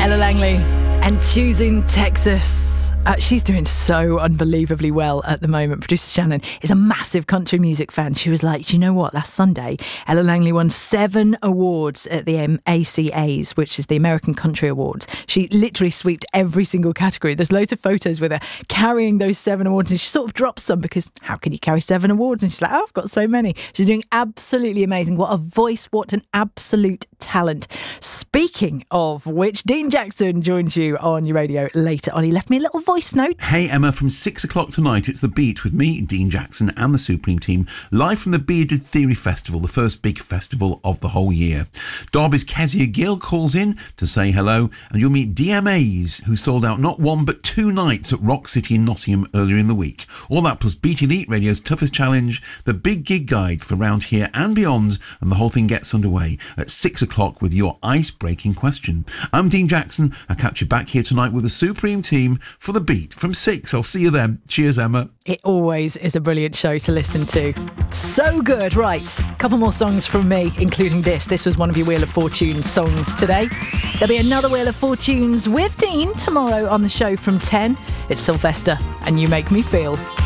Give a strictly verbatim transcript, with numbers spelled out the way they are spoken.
Ella Langley and Choosing Texas. Uh, she's doing so unbelievably well at the moment. Producer Shannon is a massive country music fan. She was like, do you know what? Last Sunday, Ella Langley won seven awards at the um, A C As, which is the American Country Awards. She literally sweeped every single category. There's loads of photos with her carrying those seven awards, and she sort of drops some because how can you carry seven awards? And she's like, oh, I've got so many. She's doing absolutely amazing. What a voice, what an absolute talent. Speaking of which, Dean Jackson joins you on your radio later on. He left me a little voice note. Hey Emma, from six o'clock tonight, it's The Beat with me, Dean Jackson, and the Supreme Team, live from the Bearded Theory Festival, the first big festival of the whole year. Derby's Kezia Gill calls in to say hello, and you'll meet D M As, who sold out not one but two nights at Rock City in Nottingham earlier in the week. All that plus Beat Elite Radio's toughest challenge, the big gig guide for round here and beyond, and the whole thing gets underway at six o'clock with your ice-breaking question. I'm Dean Jackson. I'll catch you back here tonight with the Supreme Team for The Beat from six. I'll see you then. Cheers, Emma. It always is a brilliant show to listen to. So good. Right, a couple more songs from me, including this. This was one of your Wheel of Fortune songs today. There'll be another Wheel of Fortunes with Dean tomorrow on the show from ten. It's Sylvester and You Make Me Feel.